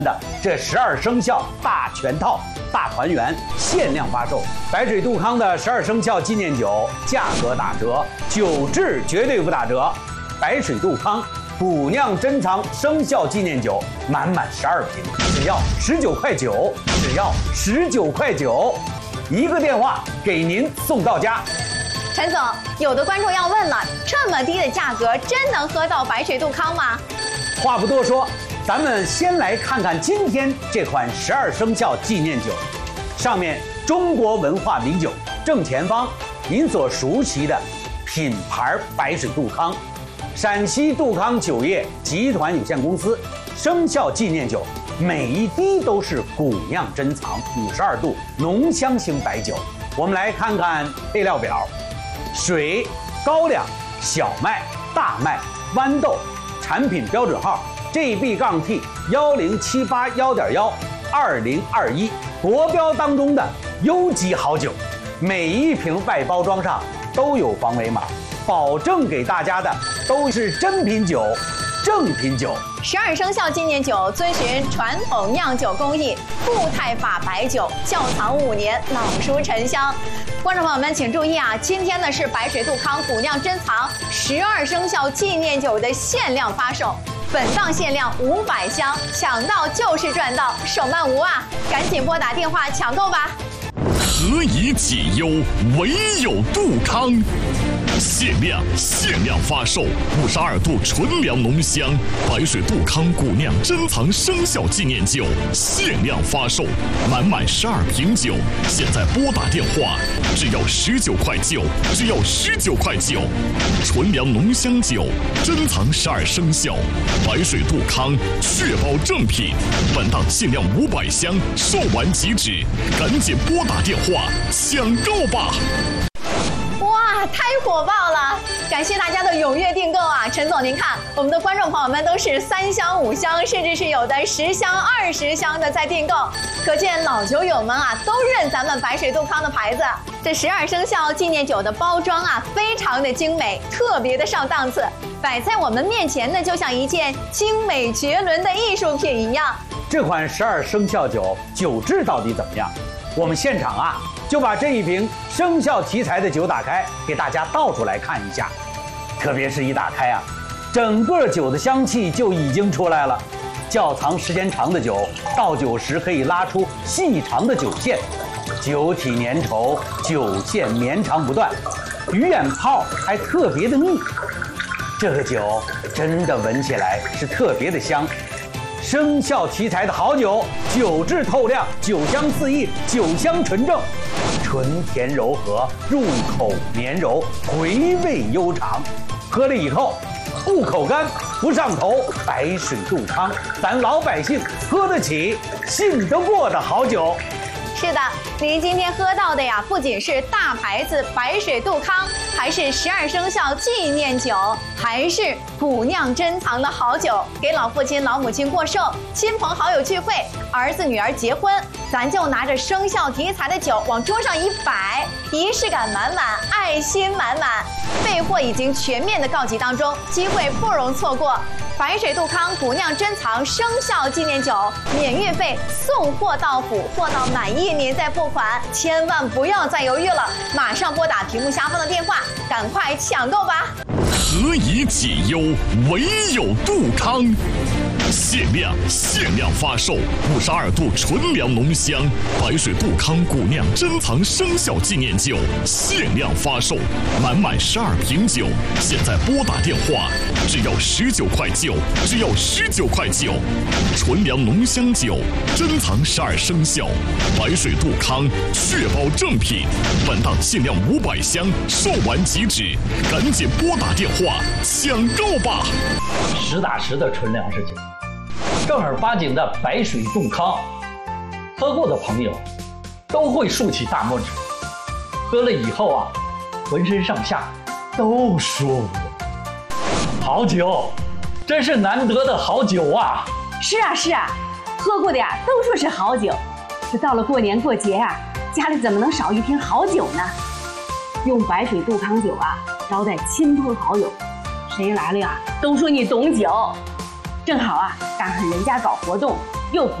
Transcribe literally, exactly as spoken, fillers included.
的这十二生肖大全套、大团圆限量发售，白水杜康的十二生肖纪念酒价格打折，酒质绝对不打折。白水杜康古酿珍藏生肖纪念酒，满满十二瓶，只要十九块九，只要十九块九，一个电话给您送到家。 陈总，有的观众要问了，这么低的价格，真能喝到白水杜康吗？ 话不多说，咱们先来看看今天这款十二生肖纪念酒，上面中国文化名酒正前方，您所熟悉的品牌白水杜康，陕西杜康酒业集团有限公司生肖纪念酒，每一滴都是古酿珍藏五十二度浓香型白酒。我们来看看配料表：水、高粱、小麦、大麦、豌豆，产品标准号 G B T 幺零七八幺点幺二零二一，国标当中的优级好酒。每一瓶外包装上都有防伪码，保证给大家的都是真品酒、正品酒。 十二生肖纪念酒遵循传统酿酒工艺，固态法白酒，窖藏五年，老熟陈香。观众朋友们请注意啊，今天呢是白水杜康古酿珍藏十二生肖纪念酒的限量发售，本档限量五百箱，抢到就是赚到，手慢无啊！赶紧拨打电话抢购吧。 何以解忧，唯有杜康。限量限量发售五十二度纯粮浓香白水杜康古酿珍藏生肖纪念酒，限量发售，满满十二瓶酒，现在拨打电话，只要十九块九，只要十九块九，纯粮浓香酒，珍藏十二生肖，白水杜康，确保正品。本档限量五百箱，售完即止，赶紧拨打电话抢购吧！ 哇，太火爆了！感谢大家的踊跃订购啊！陈总，您看，我们的观众朋友们都是三箱、五箱，甚至是有的十箱、二十箱的在订购，可见老酒友们啊都认咱们白水杜康的牌子。这十二生肖纪念酒的包装啊，非常的精美，特别的上档次，摆在我们面前呢，就像一件精美绝伦的艺术品一样。 这款十二生肖酒酒质到底怎么样？我们现场啊就把这一瓶生肖题材的酒打开，给大家倒出来看一下。特别是一打开啊，整个酒的香气就已经出来了。窖藏时间长的酒，倒酒时可以拉出细长的酒线，酒体粘稠，酒线绵长不断，鱼眼泡还特别的密。这个酒真的闻起来是特别的香。生肖题材的好酒，酒质透亮，酒香四溢，酒香纯正，纯甜柔和，入口绵柔，回味悠长。喝了以后不口干不上头，白水杜康，咱老百姓喝得起、信得过的好酒。 是的，您今天喝到的呀，不仅是大牌子白水杜康，还是十二生肖纪念酒，还是古酿珍藏的好酒。给老父亲、老母亲过寿，亲朋好友聚会，儿子女儿结婚，咱就拿着生肖题材的酒往桌上一摆，仪式感满满，爱心满满。备货已经全面的告急当中，机会不容错过。白水杜康古酿珍藏生肖纪念酒，免运费，送货到府，货到满意您再付款，千万不要再犹豫了，马上拨打屏幕下方的电话，赶快抢购吧！ 何以解忧，唯有杜康。限量限量发售五十二度纯粮浓香白水杜康古酿珍藏生肖纪念酒，限量发售，满满十二瓶酒，现在拨打电话，只要十九块九，只要十九块九，纯粮浓香酒，珍藏十二生肖，白水杜康，确保正品。本档限量五百箱，售完即止，赶紧拨打电话抢购吧！ 实打实的纯粮食酒，正儿八经的白水杜康，喝过的朋友都会竖起大拇指，喝了以后啊，浑身上下都舒服。好酒，真是难得的好酒啊！ 是啊是啊，喝过的呀都说是好酒，这到了过年过节啊，家里怎么能少一瓶好酒呢？用白水杜康酒啊招待亲朋好友，谁来了呀都说你懂酒。正好啊，赶上人家搞活动， 又不